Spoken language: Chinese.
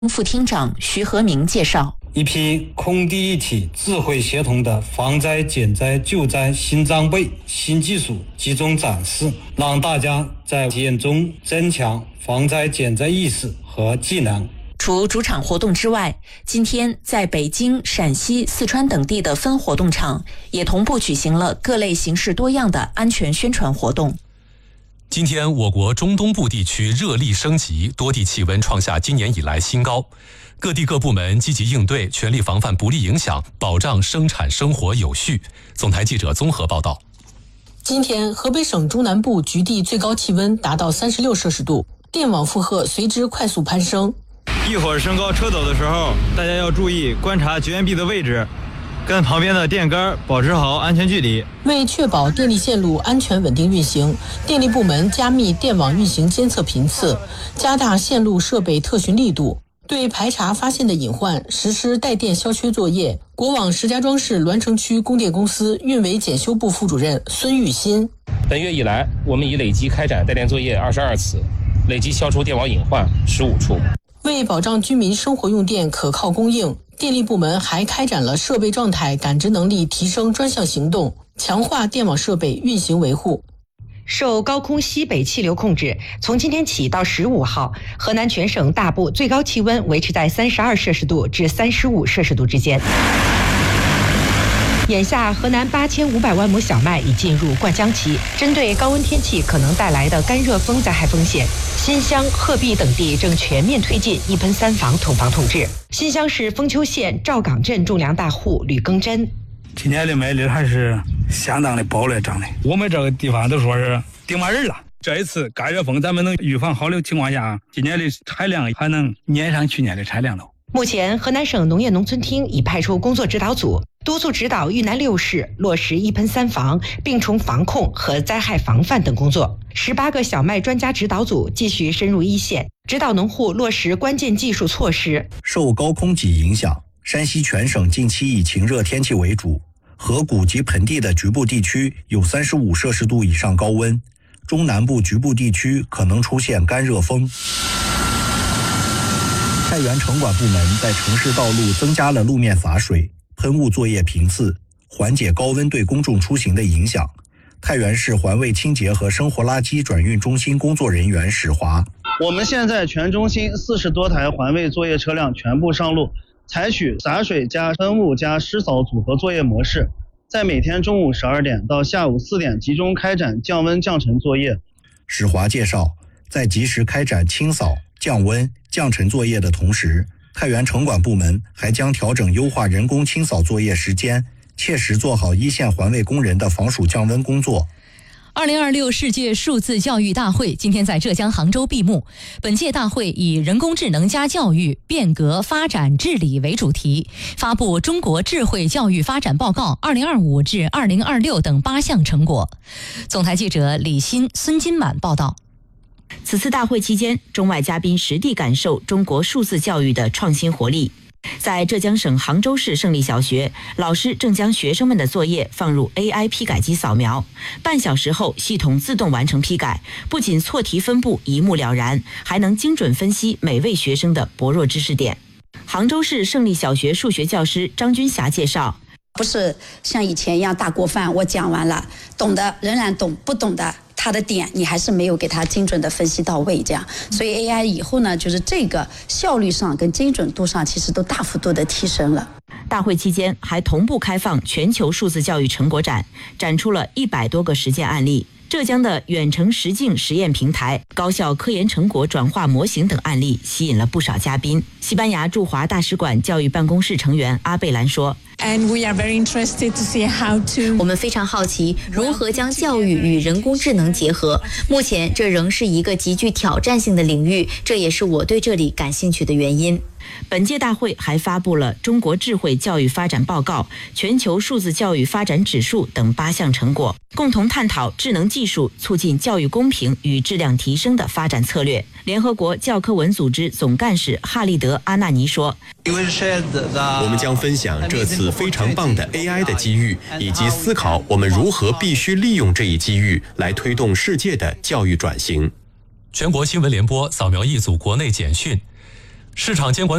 副厅长徐和明介绍， 一批空地一体、智慧协同的防灾、减灾、救灾新装备、新技术集中展示，让大家在体验中增强防灾减灾意识和技能。 除主场活动之外，今天在北京、陕西、四川等地的分活动场也同步举行了各类形式多样的安全宣传活动。 今天，我国中东部地区热力升级，多地气温创下今年以来新高。各地各部门积极应对，全力防范不利影响，保障生产生活有序。总台记者综合报道。 今天，河北省中南部局地最高气温达到36摄氏度，电网负荷随之快速攀升。 一会儿升高车走的时候，大家要注意观察绝缘壁的位置，跟旁边的电杆保持好安全距离。 为确保电力线路安全稳定运行，电力部门加密电网运行监测频次，加大线路设备特巡力度，对排查发现的隐患实施带电消缺作业。国网石家庄市栾城区供电公司运维检修部副主任孙玉新： 本月以来，我们已累计开展带电作业22次，累计消除电网隐患15处。 为保障居民生活用电可靠供应，电力部门还开展了设备状态感知能力提升专项行动，强化电网设备运行维护。 受高空西北气流控制，从今天起到15号，河南全省大部最高气温维持在32摄氏度至35摄氏度之间。眼下，河南8500万亩小麦已进入灌浆期。针对高温天气可能带来的干热风灾害风险，新乡、鹤壁等地正全面推进一喷三防统防统治。新乡市丰丘县赵岗镇种粮大户吕耕珍： 今年的麦粒还是相当的饱了长的，我们这个地方都说是顶满人了。这一次干热风咱们能预防好的情况下，今年的产量还能撵上去年的产量了。 目前，河南省农业农村厅已派出工作指导组，督促指导豫南6市落实一喷三防、病虫防控和灾害防范等工作。18个小麦专家指导组继续深入一线，指导农户落实关键技术措施。 受高空脊影响，山西全省近期以晴热天气为主，河谷及盆地的局部地区有35摄氏度以上高温，中南部局部地区可能出现干热风。太原城管部门在城市道路增加了路面洒水、喷雾作业频次，缓解高温对公众出行的影响。太原市环卫清洁和生活垃圾转运中心工作人员史华： 我们现在全中心40多台环卫作业车辆全部上路，采取洒水加喷雾加湿扫组合作业模式，在每天中午12点到下午4点集中开展降温降尘作业。 史华介绍，在及时开展清扫、降温、降尘作业的同时，太原城管部门还将调整优化人工清扫作业时间，切实做好一线环卫工人的防暑降温工作。 2026世界数字教育大会今天在浙江杭州闭幕。本届大会以人工智能加教育变革发展治理为主题，发布中国智慧教育发展报告2025至2026等8项成果。总台记者李欣、孙金满报道。 此次大会期间，中外嘉宾实地感受中国数字教育的创新活力。在浙江省杭州市胜利小学，老师正将学生们的作业放入 AI 批改机扫描，半小时后系统自动完成批改，不仅错题分布一目了然，还能精准分析每位学生的薄弱知识点。杭州市胜利小学数学教师张军霞介绍， 不是像以前一样大锅饭，我讲完了，懂的仍然懂，不懂的他的点你还是没有给他精准的分析到位，这样，所以 AI 以后呢，就是这个效率上跟精准度上其实都大幅度的提升了。 大会期间还同步开放全球数字教育成果展，展出了100多个实践案例。浙江的远程实境实验平台、高校科研成果转化模型等案例吸引了不少嘉宾。西班牙驻华大使馆教育办公室成员阿贝兰说， 我们非常好奇如何将教育与人工智能结合，目前这仍是一个极具挑战性的领域，这也是我对这里感兴趣的原因。 本届大会还发布了中国智慧教育发展报告、全球数字教育发展指数等8项成果，共同探讨智能技术促进教育公平与质量提升的发展策略。联合国教科文组织总干事哈利德·阿纳尼说， 我们将分享这次非常棒的 AI 的机遇，以及思考我们如何必须利用这一机遇来推动世界的教育转型。 全国新闻联播扫描一组国内简讯。 市场监管